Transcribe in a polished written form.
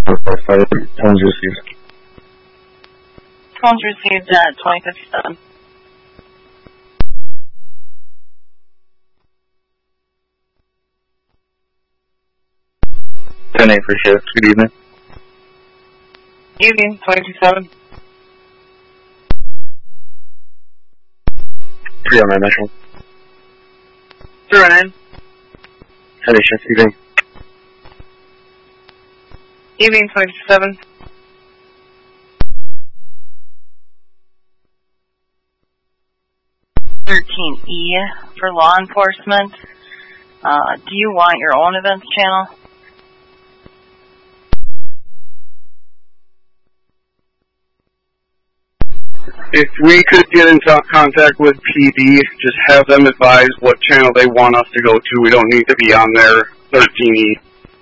Tones received. Tones received at 2057. 10-8 for shift. Good evening. Evening, 2027. 3 on my metro. 09. Heavy shift. Evening. Evening, 27. 13E for law enforcement. Do you want your own events channel? If we could get in contact with PD, just have them advise what channel they want us to go to. We don't need to be on their 13E.